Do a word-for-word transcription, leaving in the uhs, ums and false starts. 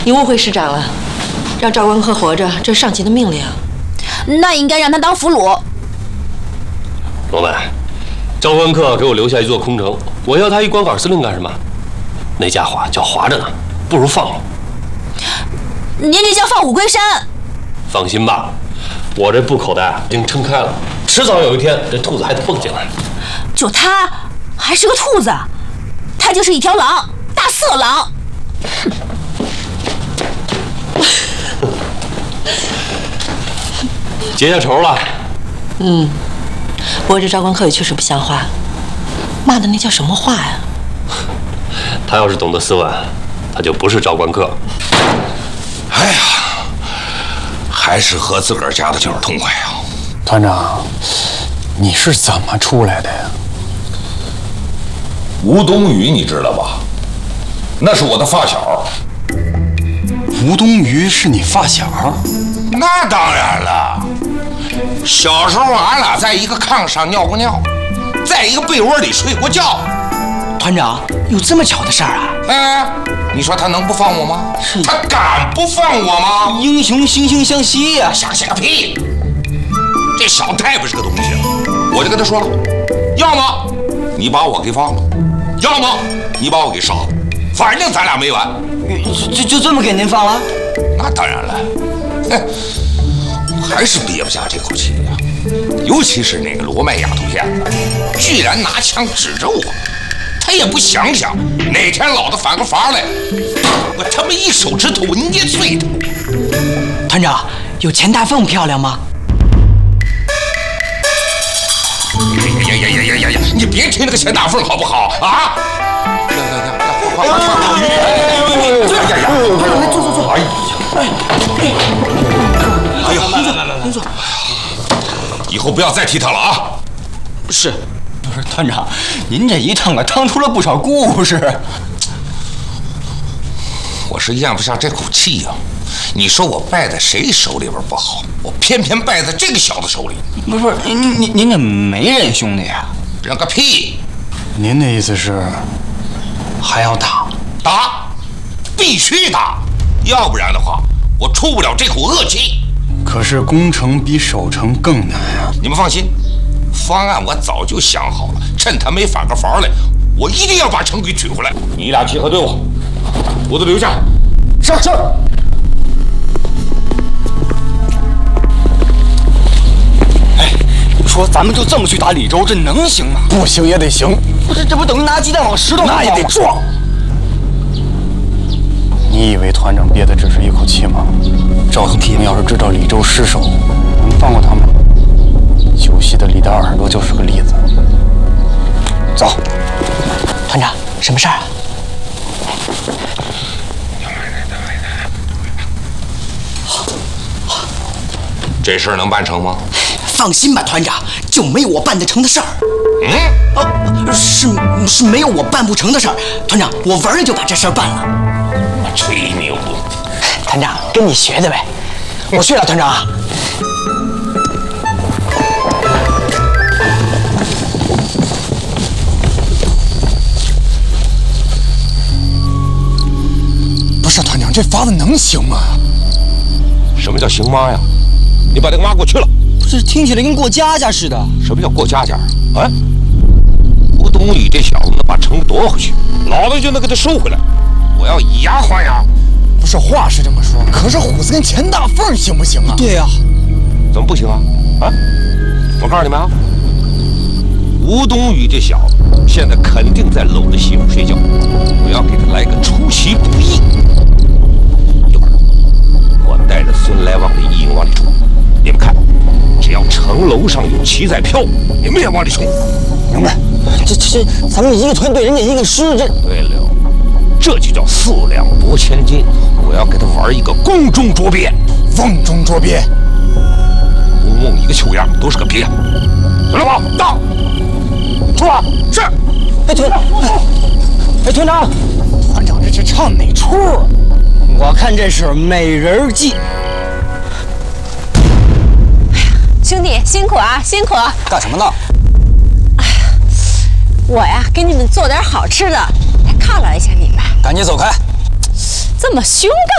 你误会师长了，让赵关客活着，这是上级的命令。 那应该让他当俘虏。 老板，赵关客给我留下一座空城，我要他一关杆司令干什么？那家伙叫滑着呢，不如放了。 您这叫放虎归山。 放心吧，我这布口袋已经撑开了，迟早有一天这兔子还得蹦进来。 就他还是个兔子，他就是一条狼，大色狼。 结下仇了。 嗯，不过这赵关客也确实不像话，骂的那叫什么话呀？ 他要是懂得斯文，他就不是赵关客。 哎呀，还是喝自个儿家的酒痛快呀！ 团长，你是怎么出来的呀？ 吴冬雨你知道吧？那是我的发小。 吴冬雨是你发小？ 那当然了。小时候俺俩在一个炕上尿过尿，在一个被窝里睡过觉。 团长，有这么巧的事儿啊？ 哎，你说他能不放我吗？他敢不放我吗？ 英雄惺惺相惜呀！ 相信个屁！这小太不是个东西，我就跟他说了，要么你把我给放了，要么你把我给杀了，反正咱俩没完。 就就这么给您放了？ 那当然了，哼，还是憋不下这口气呀。尤其是那个罗麦丫头片子，居然拿枪指着我，他也不想想哪天老子反个法来，我他妈一手指头我捏碎他。 团长，有钱大凤漂亮吗？ 呀呀呀呀呀呀！你别提那个钱大凤好不好啊？来来来，来，快快快！哎呀呀！坐坐坐！哎呀！哎呀！您坐，您坐。以后不要再提他了啊！ 是，不是团长，您这一趟啊，趟出了不少故事。 我是咽不下这口气呀、啊！你说我败在谁手里边不好，我偏偏败在这个小子手里。 不是，不是，您您您怎么没认兄弟呀？ 认个屁！ 您的意思是还要打？ 打，必须打，要不然的话，我出不了这口恶气。 可是攻城比守城更难啊！ 你们放心，方案我早就想好了，趁他没反个法来，我一定要把城给取回来。你俩集合队伍，我都留下。 是是。 哎，说咱们就这么去打李州，这能行吗？ 不行也得行。 不是，这不等于拿鸡蛋往石头上那也得撞。 你以为团长憋的只是一口气吗？赵子平要是知道李州失守，能放过他吗？酒席的李大耳朵就是个例子。走， 团长，什么事儿啊？ 这事儿能办成吗？ 放心吧，团长，就没有我办得成的事儿。 嗯？ 哦，是是没有我办不成的事儿。团长，我玩儿就把这事儿办了。 我吹牛。 团长，跟你学的呗。我去了，团长。 不是团长，这法子能行吗？ 什么叫行妈呀？你把这个妈给我去了。 不是，听起来跟过家家似的。 什么叫过家家啊？吴东礼这小子能把城夺回去，老子就能给他收回来。我要以牙还牙。 不是，话是这么说，可是虎子跟钱大凤行不行啊？ 对呀、啊， 怎么不行啊？啊！我告诉你们啊，吴东宇这小子现在肯定在搂着媳妇睡觉，我要给他来个出其不意。一会儿我带着孙来往的一营往里冲，你们看，只要城楼上有旗在飘，你们也往里冲。明白？ 这这这，咱们一个团队，人家一个师，这对了，这就叫四两拨千斤。我要给他玩一个宫中捉鳖， 瓮中捉鳖。 吴梦一个球样都是个鳖。小老鸨到，出发。是。 哎团，哎团长， 团长这是唱哪出？ 我看这是《美人计》。 兄弟辛苦啊，辛苦！ 干什么呢？ 哎呀，我呀给你们做点好吃的，来犒劳一下你们。 赶紧走开！ 这么凶干